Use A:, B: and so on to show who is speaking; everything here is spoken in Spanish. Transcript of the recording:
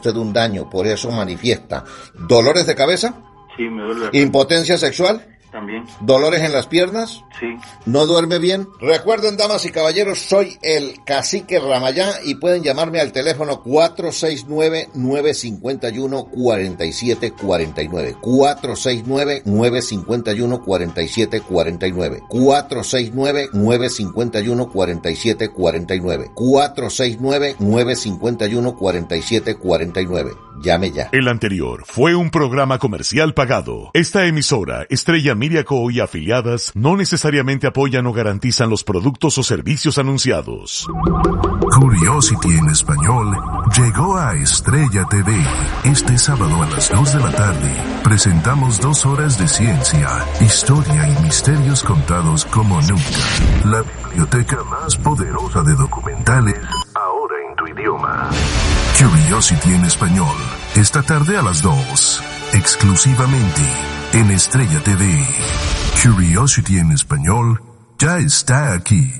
A: usted un daño, por eso manifiesta dolores de cabeza.
B: Sí, me duele.
A: Impotencia sexual.
B: También.
A: ¿Dolores en las piernas?
B: Sí.
A: ¿No duerme bien? Recuerden, damas y caballeros, soy el Cacique Ramayá y pueden llamarme al teléfono 469-951-4749. 469-951-4749. 469-951-4749. 469-951-4749. Llame ya.
C: El anterior fue un programa comercial pagado. Esta emisora, Estrella Media Co. y afiliadas, no necesariamente apoyan o garantizan los productos o servicios anunciados.
D: Curiosity en español llegó a Estrella TV. Este sábado a las 2 de la tarde presentamos 2 horas de ciencia, historia y misterios contados como nunca. La biblioteca más poderosa de documentales, ahora en tu idioma. Curiosity en español, esta tarde a las 2, exclusivamente en Estrella TV. Curiosity en español ya está aquí.